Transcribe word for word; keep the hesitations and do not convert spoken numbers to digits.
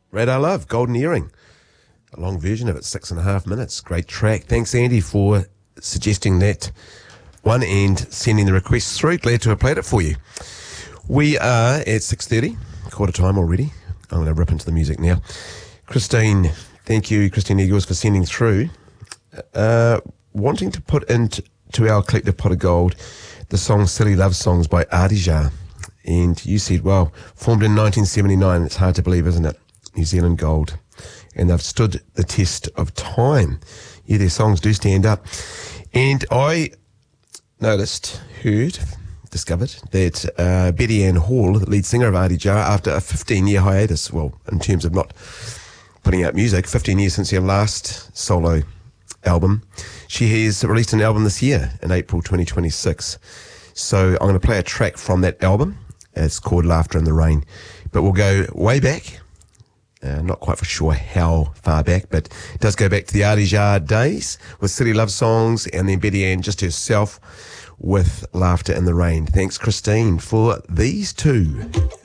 Radar Love, Golden Earring. A long version of it, six and a half minutes. Great track. Thanks, Andy, for suggesting that one and sending the request through. Glad to have played it for you. We are at six thirty, quarter time already. I'm going to rip into the music now. Christine, thank you, Christine Eagles, for sending through. Uh, wanting to put into to our collective pot of gold the song Silly Love Songs by Adija. And you said, well, formed in nineteen seventy-nine. It's hard to believe, isn't it? New Zealand Gold. And they've stood the test of time. Yeah, their songs do stand up. And I noticed, heard, discovered that uh, Betty Ann Hall, the lead singer of Adija, after a fifteen-year hiatus, well, in terms of not putting out music, fifteen years since her last solo album, she has released an album this year in April twenty twenty-six. So I'm going to play a track from that album. It's called Laughter in the Rain. But we'll go way back. Uh, not quite for sure how far back, but it does go back to the Adija days with Silly Love Songs, and then Betty Ann just herself with Laughter in the Rain. Thanks, Christine, for these two.